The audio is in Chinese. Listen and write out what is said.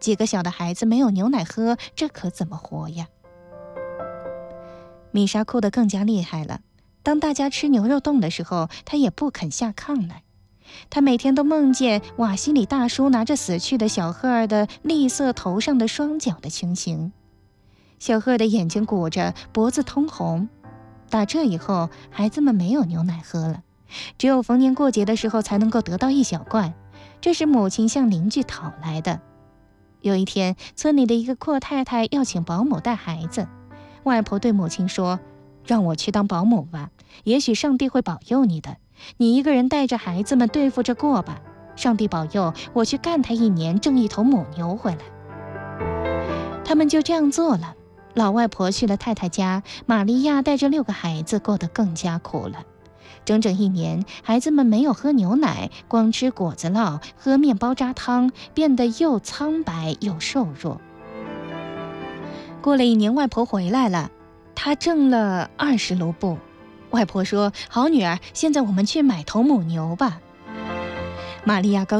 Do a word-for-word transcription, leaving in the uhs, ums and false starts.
几个小的孩子没有牛奶喝，这可怎么活呀？米莎哭得更加厉害了。当大家吃牛肉冻的时候，她也不肯下炕来。她每天都梦见瓦西里大叔拿着死去的小赫儿的栗色头上的双脚的情形。小赫的眼睛鼓着，脖子通红。打这以后，孩子们没有牛奶喝了，只有逢年过节的时候才能够得到一小罐，这是母亲向邻居讨来的。有一天，村里的一个阔太太要请保姆带孩子，外婆对母亲说：“让我去当保姆吧，也许上帝会保佑你的。你一个人带着孩子们对付着过吧。上帝保佑，我去干他一年，挣一头母牛回来。”他们就这样做了。老外婆去了太太家，玛利亚带着六个孩子过得更加苦了。整整一年，孩子们没有喝牛奶，光吃果子酪，喝面包渣汤，变得又苍白又瘦弱。过了一年，外婆回来了，她挣了二十卢布。外婆说：“好女儿，现在我们去买头母牛吧。”玛利亚高